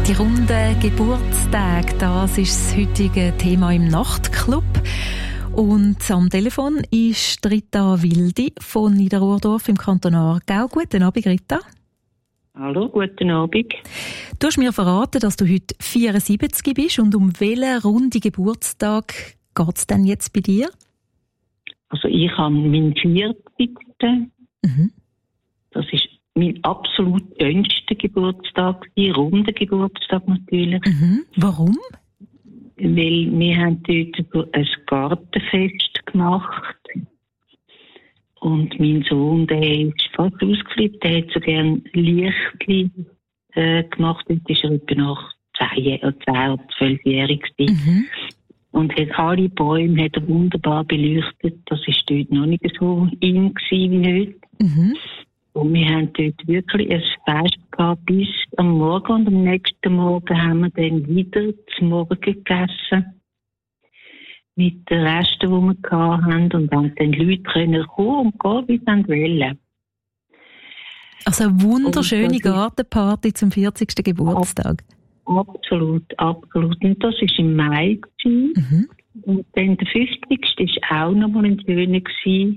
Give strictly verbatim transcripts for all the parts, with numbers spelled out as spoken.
Die runden Geburtstage, das ist das heutige Thema im Nachtclub. Und am Telefon ist Rita Wildi von Niederurdorf im Kanton Aargau. Guten Abend, Rita. Hallo, guten Abend. Du hast mir verraten, dass du heute vierundsiebzig bist. Und um welchen runden Geburtstag geht es denn jetzt bei dir? Also ich habe meinen vierzigsten Mhm. Das ist mein absolut schönster Geburtstag, die runde Geburtstag natürlich. Mhm. Warum? Weil wir haben dort ein Gartenfest gemacht. Und mein Sohn, der ist fast ausgeflippt, der hat so gerne Lichtli äh, gemacht. Dort ist er etwa nach zehn oder zwölfjährig gewesen. Mhm. Und hat alle Bäume hat er wunderbar beleuchtet. Das war dort noch nicht so in wie heute. Mhm. Und wir haben dort wirklich ein Fest gehabt bis am Morgen. Und am nächsten Morgen haben wir dann wieder zum Morgen gegessen. Mit den Resten, die wir hatten. Und haben dann die Leute können kommen und gehen, wie sie wollen. Also eine wunderschöne Und das ist- Gartenparty zum vierzigsten Geburtstag. Absolut, absolut. Und das war im Mai gewesen. Mhm. Und dann der fünfzigste war auch nochmal ein schöner gewesen.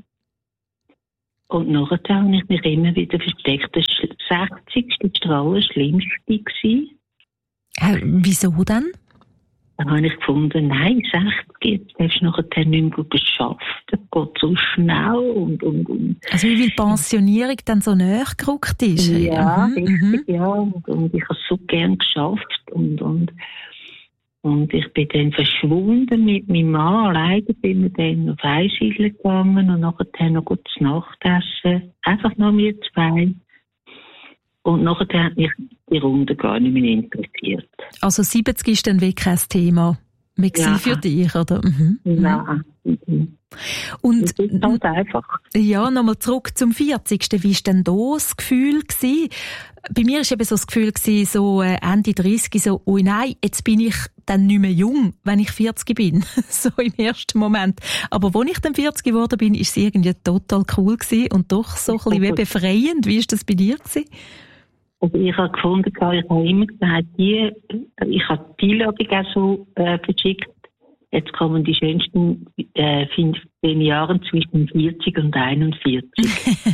Und nachher habe ich mich immer wieder versteckt. Der sechzigste war der allerschlimmste gewesen. Äh, wieso denn? Dann habe ich gefunden, nein, sechzig, das hast du nachher nicht mehr gut geschafft. Das geht so schnell und, und, und. Also wie viel Pensionierung dann so näher gerückt ist? Ja, Mhm, richtig, mhm. ja. Und, und ich habe es so gern geschafft. Und, und, und ich bin dann verschwunden mit meinem Mann. Alleine bin wir dann auf Einsiedeln gegangen und nachher noch gut zu Nacht essen. Einfach nur wir zwei. Und nachher hat mich die Runde gar nicht mehr interessiert. Also siebzig ist dann wirklich kein Thema mehr Ja. für dich, oder? Mhm. Nein. Mhm. Und Das ist ganz einfach. ja, nochmal zurück zum vierzigsten Wie war denn da das Gefühl gewesen? Bei mir war eben so das Gefühl gewesen, so äh, Ende dreißig, so, oh nein, jetzt bin ich dann nicht mehr jung, wenn ich vierzig bin. So im ersten Moment. Aber als ich dann vierzig geworden bin, ist es irgendwie total cool gewesen und doch so ein bisschen wie befreiend. Wie war das bei dir gewesen? Also ich habe gefunden, ich habe immer gesagt, die, ich habe die Einladung auch so äh, verschickt. Jetzt kommen die schönsten äh, fünfzehn Jahre zwischen vierzig und einundvierzig.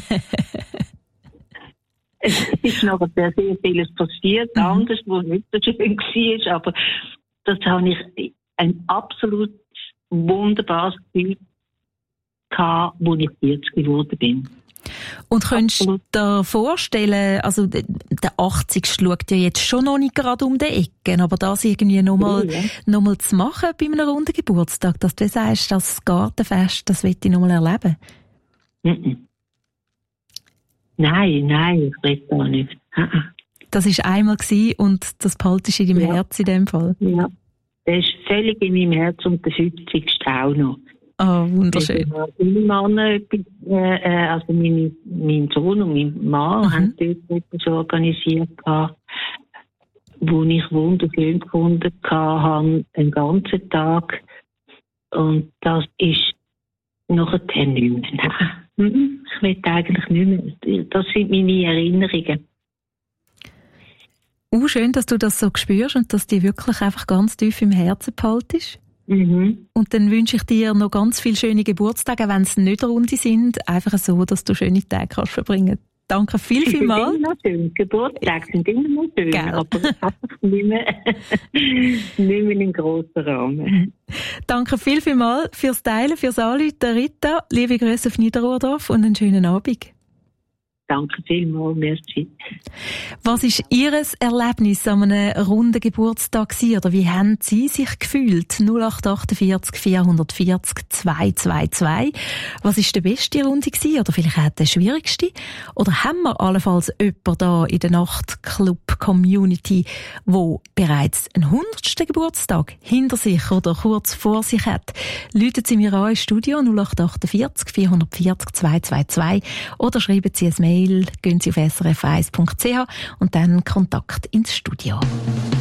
Es ist noch sehr, sehr vieles passiert, Mhm. anders, wo nicht so schön war, aber das habe ich ein absolut wunderbares Gefühl gehabt, wo ich vierzig geworden bin. Und könntest du Absolut. dir vorstellen, also der der achtzigste schaut ja jetzt schon noch nicht gerade um die Ecken, aber das irgendwie nochmal Ja. noch mal zu machen bei einem runden Geburtstag, dass du sagst, das Gartenfest, das will ich nochmal erleben. Mhm. Nein, nein, ich will gar nicht. Ah, ah. Das war einmal gewesen und das behaltest du in deinem Ja. Herz in dem Fall. Ja, das ist völlig in meinem Herz und der fünfzigste auch noch. Ah, wunderschön. Meine Männer, äh, äh, also meine, mein Sohn und mein Mann Mhm. haben dort etwas organisiert, gehabt, wo ich wunderschön gefunden habe, einen ganzen Tag. Und das ist nachher nicht mehr. Nein. Mhm. Ich will eigentlich nicht mehr. Das sind meine Erinnerungen. Uh, schön, dass du das so spürst und dass die wirklich einfach ganz tief im Herzen behaltest. Mhm. Und dann wünsche ich dir noch ganz viele schöne Geburtstage, wenn es nicht runde sind, einfach so, dass du schöne Tage kannst verbringen. Danke viel, viel mal. Sind immer noch schön. Geburtstage sind immer noch schön, Gell. aber einfach nicht mehr, nicht mehr in grossen Rahmen. Danke viel, viel mal fürs Teilen, fürs Anrufen, Rita. Liebe Grüße auf Niederurdorf und einen schönen Abend. Danke vielmals, merci. Was war Ihr Erlebnis an einem runden Geburtstag gewesen, oder wie haben Sie sich gefühlt? null acht achtundvierzig vierhundertvierzig zweihundertzweiundzwanzig. Was war der beste Runde gewesen, oder vielleicht auch der schwierigste? Oder haben wir allenfalls jemanden da in der Nachtclub-Community, wo bereits einen hundertsten Geburtstag hinter sich oder kurz vor sich hat? Läuten Sie mir an ins Studio null acht achtundvierzig vierhundertvierzig zweihundertzweiundzwanzig oder schreiben Sie ein Mail, gehen Sie auf s r f eins punkt c h und dann Kontakt ins Studio.